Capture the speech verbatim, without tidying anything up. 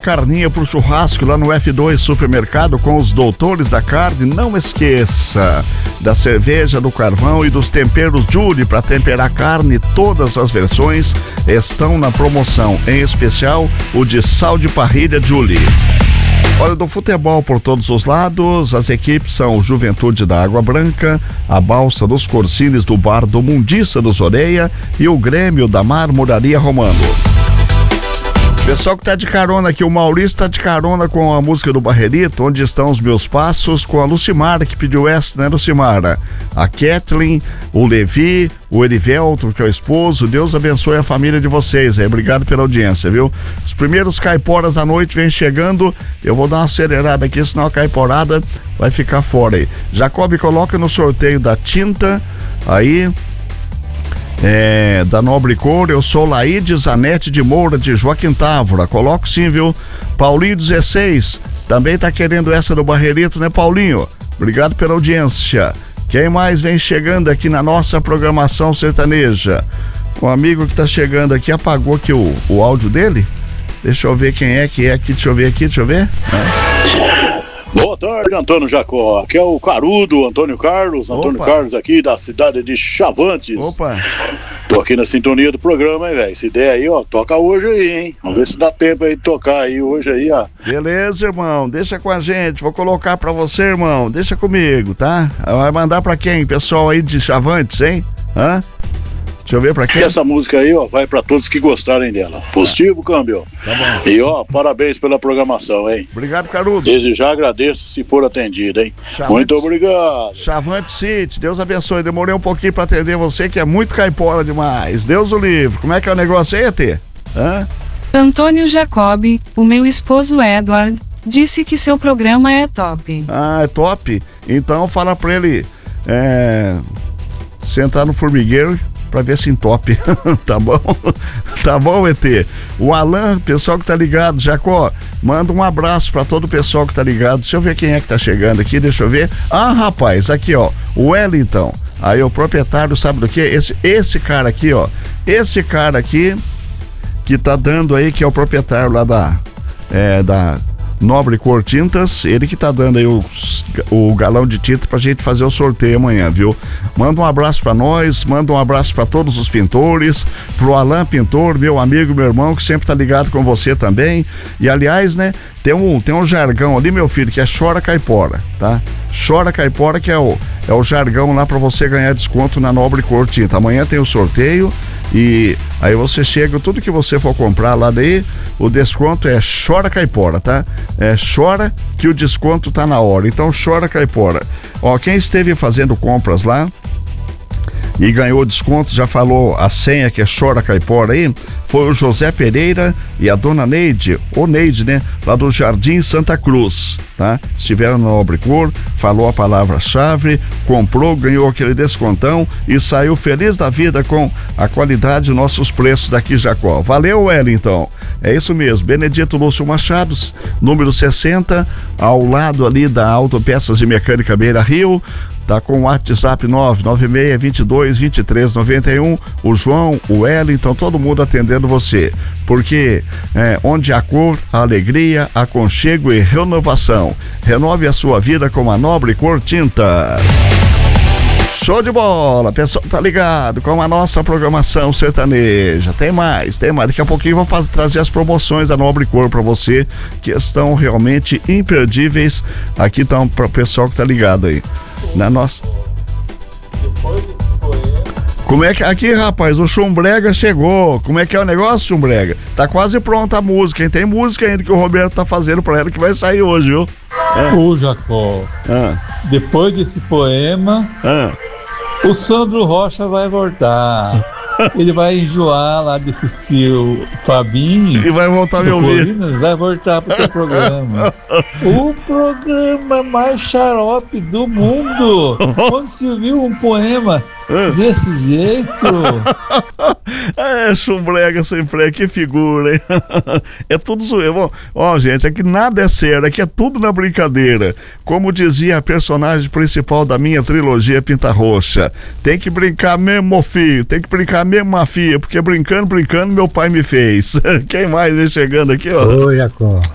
carninha pro churrasco lá no F dois Supermercado com os doutores da carne. Não esqueça da cerveja, do carvão e dos temperos Julie para temperar carne. Todas as versões estão na promoção, em especial o de sal de parrilha Julie. Olha, do futebol por todos os lados, as equipes são o Juventude da Água Branca, a Balsa dos Corsines do Bar do Mundiça dos Oreia e o Grêmio da Marmoraria Romano. Pessoal que tá de carona aqui, o Maurício tá de carona com a música do Barrerito, Onde Estão os Meus Passos, com a Lucimara, que pediu essa, né, Lucimara? A Kathleen, o Levi, o Erivelto, que é o esposo. Deus abençoe a família de vocês, aí. Obrigado pela audiência, viu? Os primeiros caiporas da noite vêm chegando, eu vou dar uma acelerada aqui, senão a caiporada vai ficar fora aí. Jacob, coloca no sorteio da tinta, aí... É, da Nobre Cor, eu sou Laíde Zanete de Moura, de Joaquim Távora. Coloco sim, viu? Paulinho dezesseis, também tá querendo essa do Barrerito, né, Paulinho? Obrigado pela audiência. Quem mais vem chegando aqui na nossa programação sertaneja? Um amigo que tá chegando aqui apagou aqui o, o áudio dele. Deixa eu ver quem é que é aqui, deixa eu ver aqui, deixa eu ver. É. Boa tarde, Antônio Jacó. Aqui é o Carudo, Antônio Carlos. Antônio Opa. Carlos aqui da cidade de Chavantes. Opa! Tô aqui na sintonia do programa, hein, velho? Se der aí, ó, toca hoje aí, hein? Vamos ver se dá tempo aí de tocar aí hoje aí, ó. Beleza, irmão. Deixa com a gente. Vou colocar pra você, irmão. Deixa comigo, tá? Vai mandar pra quem? Pessoal aí de Chavantes, hein? Hã? Deixa eu ver pra quem. Essa música aí, ó, vai pra todos que gostarem dela. Positivo, câmbio. Tá bom. E, ó, parabéns pela programação, hein? Obrigado, Carudo. Desde já agradeço se for atendido, hein? Chavante, muito obrigado. Chavante City, Deus abençoe. Demorei um pouquinho pra atender você, que é muito caipora demais. Deus o livre. Como é que é o negócio aí, E T? Hã? Antônio Jacob, o meu esposo Edward, disse que seu programa é top. Ah, é top? Então fala pra ele é, sentar no formigueiro pra ver se entope. Tá bom? Tá bom, E T? O Alan, pessoal que tá ligado, Jacó, manda um abraço pra todo o pessoal que tá ligado. Deixa eu ver quem é que tá chegando aqui, deixa eu ver. Ah, rapaz, aqui, ó, o Wellington. Aí o proprietário, sabe do que? Esse, esse cara aqui, ó, esse cara aqui que tá dando aí, que é o proprietário lá da, é, da Nobre Cor Tintas, ele que tá dando aí o, o galão de tinta pra gente fazer o sorteio amanhã, viu? Manda um abraço pra nós, manda um abraço pra todos os pintores, pro Alain Pintor, meu amigo, meu irmão, que sempre tá ligado com você também. E aliás, né, tem um, tem um jargão ali, meu filho, que é chora caipora, tá? Chora caipora, que é o, é o jargão lá pra você ganhar desconto na Nobre Cor Tinta. Amanhã tem o sorteio e aí você chega, tudo que você for comprar lá daí, o desconto é chora caipora, tá? É chora que o desconto tá na hora, então chora caipora. Ó, quem esteve fazendo compras lá e ganhou desconto, já falou a senha que é chora caipora aí, foi o José Pereira e a dona Neide, ou Neide, né, lá do Jardim Santa Cruz, tá? Estiveram na Nobre Cor, falou a palavra-chave, comprou, ganhou aquele descontão e saiu feliz da vida com a qualidade de nossos preços daqui, Jacó. Valeu, Wellington. É isso mesmo, Benedito Lúcio Machados, número sessenta, ao lado ali da Autopeças e Mecânica Beira Rio. Tá com o WhatsApp nove nove seis, vinte e dois, vinte e três, noventa e um. O João, o Wellington, todo mundo atendendo você. Porque é, onde há cor, a alegria, aconchego e renovação. Renove a sua vida com a Nobre Cor Tinta. Show de bola, pessoal, tá ligado com a nossa programação sertaneja. Tem mais, tem mais. Daqui a pouquinho eu vou fazer, trazer as promoções da Nobre Cor pra você, que estão realmente imperdíveis. Aqui estão pro pessoal que tá ligado aí. Na nossa. Como é que. Aqui, rapaz, o Chumbrega chegou. Como é que é o negócio, Chumbrega? Tá quase pronta a música, hein? Tem música ainda que o Roberto tá fazendo pra ela que vai sair hoje, viu? É. Ô, Jacó, ah. depois desse poema, ah. o Sandro Rocha vai voltar. Ele vai enjoar lá de assistir o Fabinho. E vai voltar a me ouvir. Vai voltar pro teu programa. O programa mais xarope do mundo. Onde se viu um poema desse jeito? É, Chumbrega sem freio, que figura, hein? É tudo zoeiro. Ó, gente, aqui nada é sério, aqui é tudo na brincadeira. Como dizia a personagem principal da minha trilogia Pinta Roxa, tem que brincar mesmo, filho, tem que brincar mesmo, mafia, porque brincando, brincando, meu pai me fez. Quem mais vem chegando aqui, ó? Ô, Jacó.